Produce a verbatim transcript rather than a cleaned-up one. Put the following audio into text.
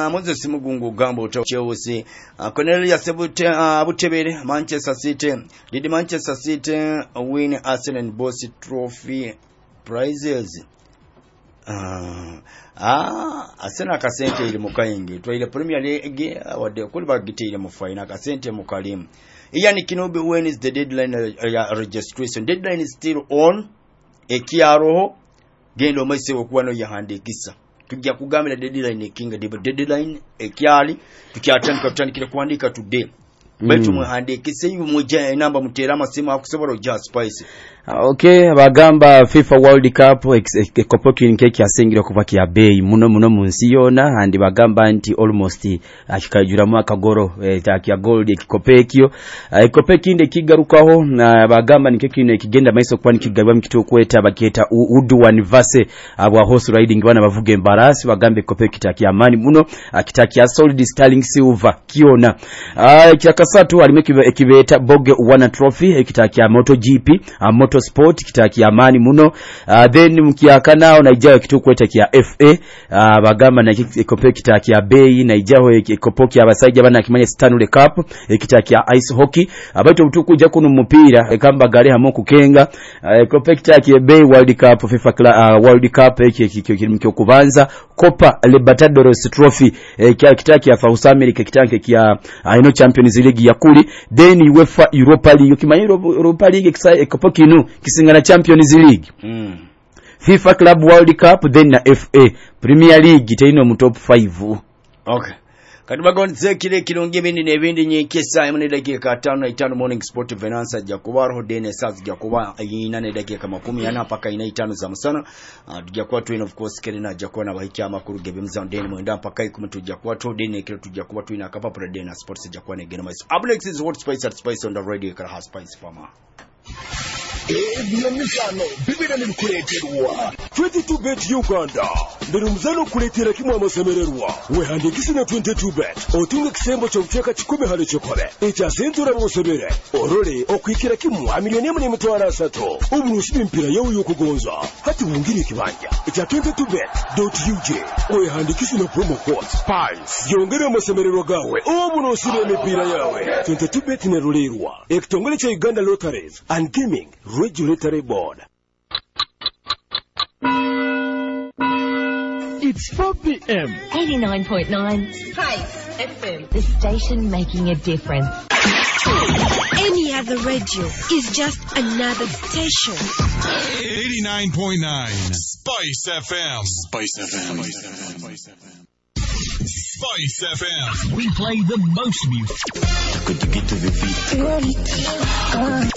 uh, Moses Mugungu Gambo to Chelsea, uh, Cornelius Abute, uh, Abutebere, Manchester City. Did Manchester City win Arsenal and Boss Trophy prizes? Uh, ah, Arsenal kasente ile mukayingi. Twa ile Premier League wadde kuliba gite ile mu final kasente mukalimu. Ian Kinobe, when is the deadline uh, registration? Deadline is still on. Ekiaroho gendo mwese okuwa no yahandikisa. Tujja kugambira deadline ekinga diba deadline ekyali tukyatandika tutandikira kuandika today. Mm. Baitu muhandikise yumuje namba mutera amasimu akusobola ojja spice. Okay, bagamba FIFA World Cup ekopoki nkeki asingira kuva kya bay muno muno munsi yona andi bagamba nti almost akikajura mwaka goro takya gold ekikopekyo ekopeki inde kigarukaho na bagamba nkeki ne kigenda maiso kwani kigarwa mkitu kweta baketa udu one verse abwa horse riding bana bavuge embarasi bagambe ekopeki takya amani muno akitakia solid sterling silver kiona kyakasatu alimeki ekibeta boge one trophy ekitakia MotoGP Moto Sport kitaki amani muno uh, then mkiaka nao naijaho kitu kweta kia F A uh, bagamba na kikope kitaki ya bei naijaho kikopoki abasaija bana kimanya Stanley Cup kitaki ya ice hockey abaito mtukuja kuno mpira ekamba gari hamo kukenga kikope kitaki ya bei World Cup FIFA uh, World Cup ekyo kubanza Copa Libertadores Trophy kitaki ya South America kitaki kia uh, ino Champions League ya kuli then UEFA Europa League kimanya Europa League kisa ekopoki inu kisingana Champions League mm. FIFA Club World Cup then na F A Premier League taino mu top five. Okay, kati bagonze kile kilonge bindi nebindi nyekesa imune dakika tano na itano morning sport finance jakuwaro dene saz jakuwa ina ne dakika makumi yana paka ina itano za musana tujakuwa uh, tu of course kelina jakuwa na bahiki amakuru gebe mzao dene mwenda paka ikumu tujakuwa tu dene kile tujakuwa tu ina kapa pro dene sports jakuwa ne gena maiso Ablex is hot spice at spice on the radio kara spice farmer. Ebyo misano bibira ni kuleterwa twenty-two bet Uganda ndero mzano kuletera kimwe amasemererwa we handikisi na twenty-two bet otunga kisembo cyo mteka kikumi hale chokole echa sentura musebere orole okwikira kimwe milioni imwe mitwara sato uburushi mpira yewe yokugonza hati wungire kibanja echa twenty-two bet dot u j we handikisi na promo code spice yongera amasemererwa gawe obuno sire mipira yawe twenty-two bet ne rolerwa ekitongole cha Uganda Lotteries and Gaming Regulatory Board. It's four p m eighty-nine point nine Spice F M. The station making a difference. Any other radio is just another station. eighty-nine point nine Spice F M. Spice F M. Spice F M. Spice F M. We play the most music. Good to get to the beat.